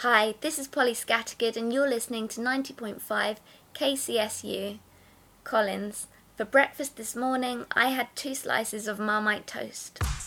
Hi, this is Polly Scattergood and you're listening to 90.5 KCSU, Collins. For breakfast this morning, I had 2 slices of Marmite toast.